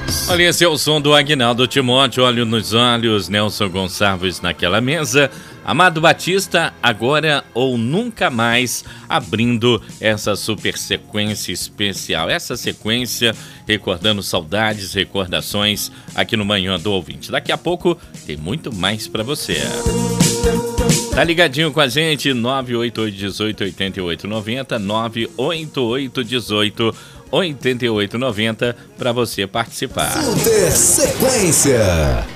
Olha, esse é o som do Aguinaldo Timóteo, olho nos olhos, Nelson Gonçalves naquela mesa, Amado Batista, agora ou nunca mais, abrindo essa super sequência especial. Essa sequência recordando saudades, recordações aqui no Manhã do Ouvinte. Daqui a pouco tem muito mais pra você. Tá ligadinho com a gente, 988188890, 988188890 para você participar. Super Sequência.